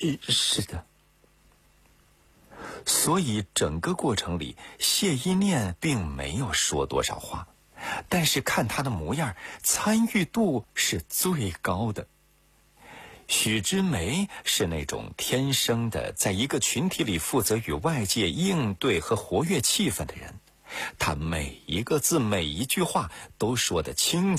是的。所以整个过程里，谢一念并没有说多少话，但是看他的模样，参与度是最高的。许知梅是那种天生的在一个群体里负责与外界应对和活跃气氛的人，他每一个字每一句话都说得清